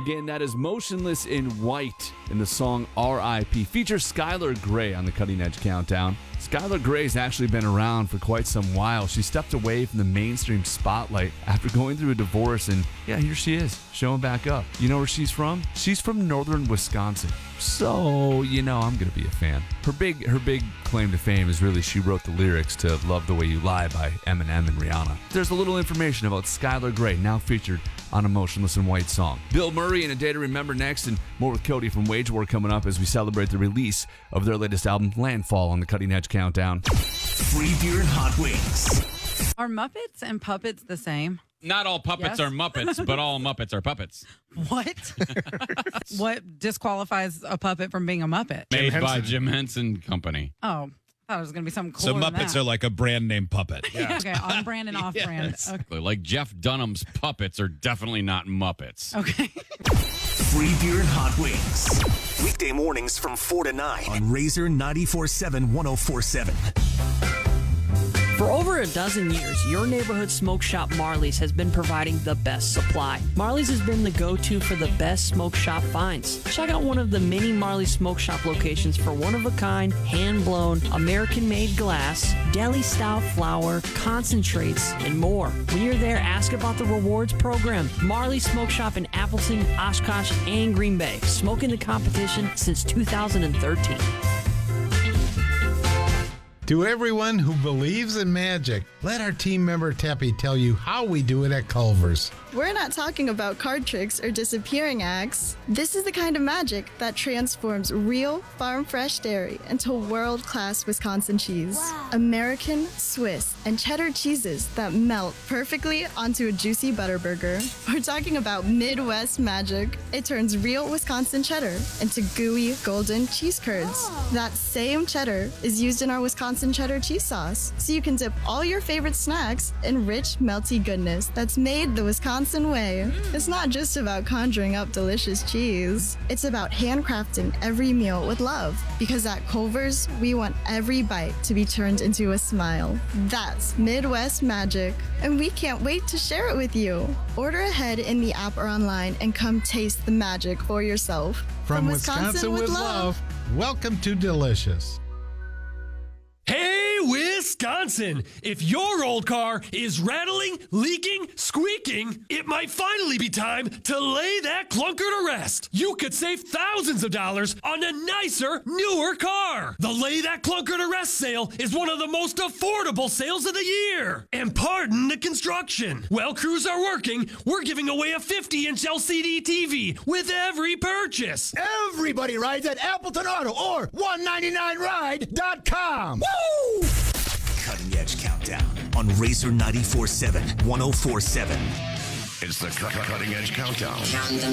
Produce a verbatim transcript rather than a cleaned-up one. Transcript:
Again, that is Motionless in White in the song R I P Features Skylar Grey on the Cutting Edge Countdown. Skylar Grey's actually been around for quite some while. She stepped away from the mainstream spotlight after going through a divorce, and yeah, here she is, showing back up. You know where she's from? She's from northern Wisconsin. So, you know, I'm going to be a fan. Her big her big claim to fame is really she wrote the lyrics to Love the Way You Lie by Eminem and Rihanna. There's a little information about Skylar Grey, now featured on a Motionless in White song. Bill Murray and A Day to Remember next, and more with Cody from Wage War coming up as we celebrate the release of their latest album, Landfall, on the Cutting Edge Countdown. Free beer and hot wings. Are Muppets and puppets the same? Not all puppets Yes. are Muppets, but all Muppets are puppets. What? What disqualifies a puppet from being a Muppet? Made Jim by Henson. Jim Henson Company. Oh, I thought it was going to be something So cooler than Muppets that. are like a brand name puppet. Yeah. Okay, on brand and off brand. Yes. Okay. Like Jeff Dunham's puppets are definitely not Muppets. okay. Free beer and hot wings. Weekday mornings from four to nine on Razor ninety-four point seven, one oh four point seven. For over a dozen years, your neighborhood smoke shop Marley's has been providing the best supply. Marley's has been the go-to for the best smoke shop finds. Check out one of the many Marley's smoke shop locations for one-of-a-kind, hand-blown, American-made glass, deli-style flour, concentrates, and more. When you're there, ask about the rewards program. Marley's Smoke Shop in Appleton, Oshkosh, and Green Bay. Smoking the competition since two thousand thirteen. To everyone who believes in magic, let our team member Teppy tell you how we do it at Culver's. We're not talking about card tricks or disappearing acts. This is the kind of magic that transforms real farm fresh dairy into world-class Wisconsin cheese. Wow. American, Swiss, and cheddar cheeses that melt perfectly onto a juicy butter burger. We're talking about Midwest magic. It turns real Wisconsin cheddar into gooey, golden cheese curds. Oh. That same cheddar is used in our Wisconsin cheddar cheese sauce, so you can dip all your favorite snacks in rich, melty goodness that's made the Wisconsin way. It's not just about conjuring up delicious cheese. It's about handcrafting every meal with love, because at Culver's, we want every bite to be turned into a smile. That's Midwest magic, and we can't wait to share it with you. Order ahead in the app or online and come taste the magic for yourself. From, Wisconsin, with love, welcome to Delicious. Hey, Wisconsin! If your old car is rattling, leaking, squeaking, it might finally be time to lay that clunker to rest. You could save thousands of dollars on a nicer, newer car. The Lay That Clunker to Rest sale is one of the most affordable sales of the year. And pardon the construction. While crews are working, we're giving away a fifty-inch L C D T V with every purchase. Everybody rides at Appleton Auto or one ninety-nine ride dot com. Woo! Cutting Edge Countdown on Razor ninety-four point seven, one oh four point seven. It's the Cutting Edge Countdown.